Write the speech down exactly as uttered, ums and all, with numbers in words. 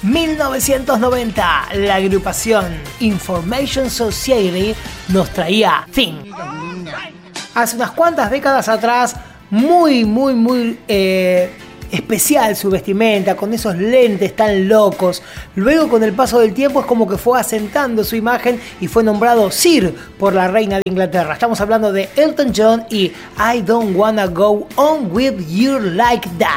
mil novecientos noventa, la agrupación Information Society nos traía Thing. Hace unas cuantas décadas atrás, muy, muy, muy eh, especial su vestimenta, con esos lentes tan locos. Luego, con el paso del tiempo, es como que fue asentando su imagen y fue nombrado Sir por la reina de Inglaterra. Estamos hablando de Elton John y I Don't Wanna Go On With You Like That.